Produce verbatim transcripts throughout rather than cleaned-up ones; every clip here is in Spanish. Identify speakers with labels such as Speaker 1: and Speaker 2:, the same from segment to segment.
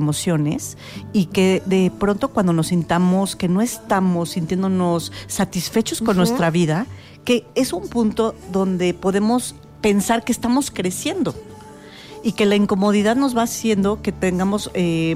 Speaker 1: emociones y que de pronto cuando nos sintamos que no estamos sintiéndonos satisfechos con uh-huh. nuestra vida, que es un punto donde podemos pensar que estamos creciendo y que la incomodidad nos va haciendo que tengamos eh,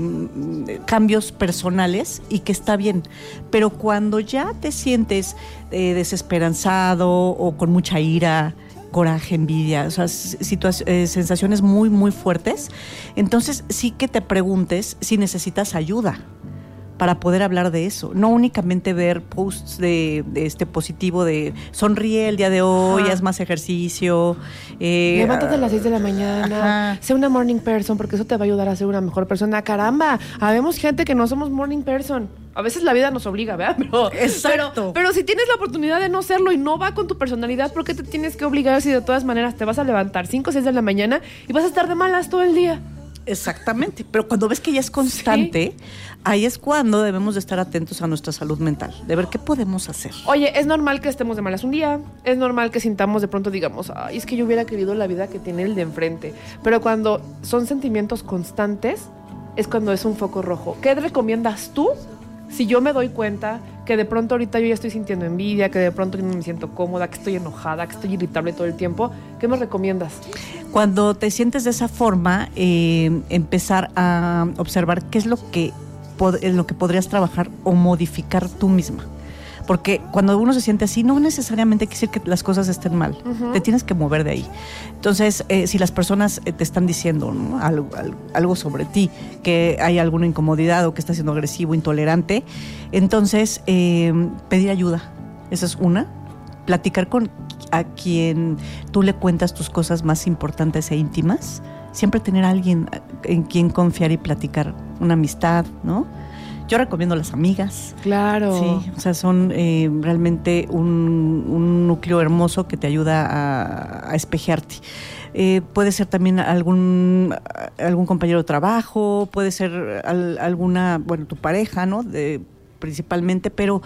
Speaker 1: cambios personales y que está bien. Pero cuando ya te sientes eh, desesperanzado o con mucha ira, coraje, envidia, o sea, situa- eh, sensaciones muy, muy fuertes, entonces sí que te preguntes si necesitas ayuda para poder hablar de eso, no únicamente ver posts de, de este positivo de sonríe el día de hoy,
Speaker 2: Ajá.
Speaker 1: haz más ejercicio.
Speaker 2: Eh, Levántate a las seis de la mañana, Ajá. sé una morning person porque eso te va a ayudar a ser una mejor persona. Caramba, habemos gente que no somos morning person. A veces la vida nos obliga, ¿verdad? Pero,
Speaker 1: Exacto.
Speaker 2: Pero, pero si tienes la oportunidad de no serlo y no va con tu personalidad, ¿por qué te tienes que obligar si de todas maneras te vas a levantar cinco o seis de la mañana y vas a estar de malas todo el día?
Speaker 1: Exactamente, pero cuando ves que ya es constante, sí. ahí es cuando debemos de estar atentos a nuestra salud mental, de ver qué podemos hacer.
Speaker 2: Oye, es normal que estemos de malas un día, es normal que sintamos de pronto, digamos, ay, es que yo hubiera querido la vida que tiene el de enfrente, pero cuando son sentimientos constantes, es cuando es un foco rojo. ¿Qué recomiendas tú si yo me doy cuenta que de pronto ahorita yo ya estoy sintiendo envidia, que de pronto yo no me siento cómoda, que estoy enojada, que estoy irritable todo el tiempo? ¿Qué me recomiendas?
Speaker 1: Cuando te sientes de esa forma, eh, empezar a observar qué es lo que, pod- lo que podrías trabajar o modificar tú misma. Porque cuando uno se siente así, no necesariamente quiere decir que las cosas estén mal. Uh-huh. Te tienes que mover de ahí. Entonces, eh, si las personas te están diciendo, ¿no? algo, algo, algo sobre ti, que hay alguna incomodidad o que estás siendo agresivo, intolerante, entonces eh, pedir ayuda. Esa es una. Platicar con a quien tú le cuentas tus cosas más importantes e íntimas. Siempre tener a alguien en quien confiar y platicar. Una amistad, ¿no? Yo recomiendo las amigas.
Speaker 2: Claro.
Speaker 1: Sí, o sea, son eh, realmente un, un núcleo hermoso que te ayuda a, a espejearte. Eh, puede ser también algún algún compañero de trabajo, puede ser al, alguna, bueno, tu pareja, ¿no? De, principalmente, pero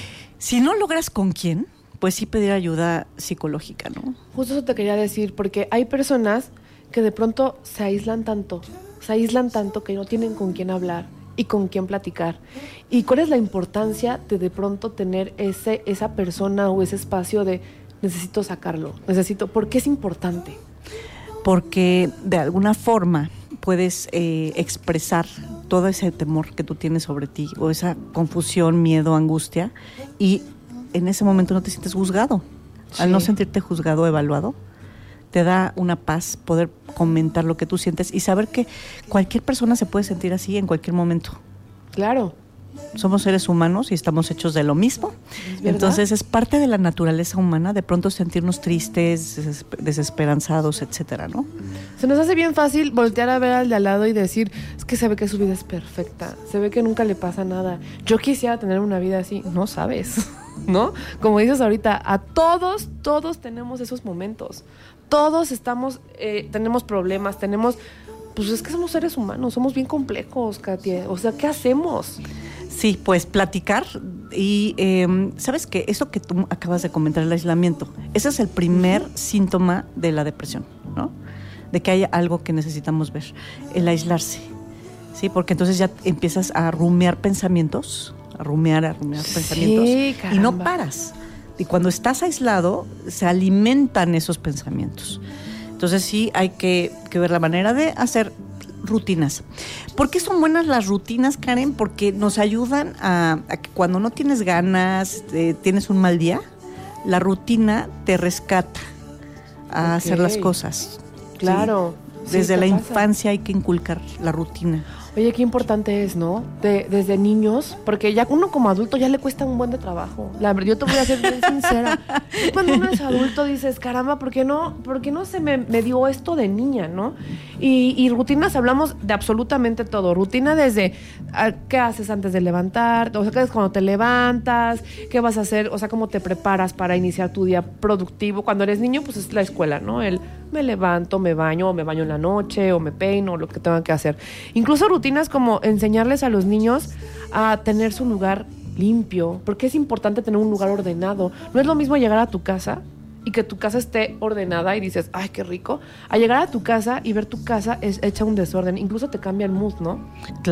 Speaker 1: si no logras con quién, pues sí pedir ayuda psicológica, ¿no?
Speaker 2: Justo eso te quería decir, porque hay personas que de pronto se aíslan tanto, se aíslan tanto que no tienen con quién hablar y con quién platicar. ¿Y cuál es la importancia de de pronto tener ese esa persona o ese espacio de necesito sacarlo, necesito? ¿Por qué es importante?
Speaker 1: Porque de alguna forma puedes eh, expresar todo ese temor que tú tienes sobre ti o esa confusión, miedo, angustia, y en ese momento no te sientes juzgado. Sí. Al no sentirte juzgado o evaluado, te da una paz poder comentar lo que tú sientes y saber que cualquier persona se puede sentir así en cualquier momento.
Speaker 2: Claro.
Speaker 1: Somos seres humanos y estamos hechos de lo mismo. ¿Es Entonces es parte de la naturaleza humana de pronto sentirnos tristes, desesperanzados, etcétera, ¿no?
Speaker 2: Se nos hace bien fácil voltear a ver al de al lado y decir, es que se ve que su vida es perfecta, se ve que nunca le pasa nada. Yo quisiera tener una vida así. No sabes, ¿no? Como dices ahorita, a todos, todos tenemos esos momentos. Todos estamos, eh, tenemos problemas, tenemos... Pues es que somos seres humanos, somos bien complejos, Katia. O sea, ¿qué hacemos?
Speaker 1: Sí, pues platicar y eh, ¿sabes qué? Eso que tú acabas de comentar, el aislamiento, ese es el primer uh-huh. síntoma de la depresión, ¿no? De que hay algo que necesitamos ver, el aislarse, ¿sí? Porque entonces ya empiezas a rumiar pensamientos, a rumiar, a rumiar sí, pensamientos caramba. Y no paras. Y cuando estás aislado, se alimentan esos pensamientos. Entonces sí hay que, que ver la manera de hacer rutinas. ¿Por qué son buenas las rutinas, Karen? Porque nos ayudan a, a que cuando no tienes ganas, eh, tienes un mal día, la rutina te rescata a okay. hacer las cosas.
Speaker 2: Claro.
Speaker 1: ¿Sí? Desde
Speaker 2: sí,
Speaker 1: la
Speaker 2: pasa.
Speaker 1: infancia hay que inculcar la rutina.
Speaker 2: Oye, qué importante es, ¿no? De, desde niños, porque ya uno como adulto ya le cuesta un buen de trabajo. La verdad, yo te voy a ser bien sincera. Cuando uno es adulto dices, caramba, ¿por qué no, por qué no se me, me dio esto de niña, no? Y, y rutinas hablamos de absolutamente todo. Rutina desde qué haces antes de levantar, o sea, qué haces cuando te levantas, qué vas a hacer, o sea, cómo te preparas para iniciar tu día productivo. Cuando eres niño, pues es la escuela, ¿no? El me levanto, me baño, o me baño en la noche, o me peino, o lo que tenga que hacer. Incluso rutinas como enseñarles a los niños a tener su lugar limpio, porque es importante tener un lugar ordenado. No es lo mismo llegar a tu casa y que tu casa esté ordenada y dices, ay, qué rico, a llegar a tu casa y ver tu casa es hecha un desorden. Incluso te cambia el mood, ¿no?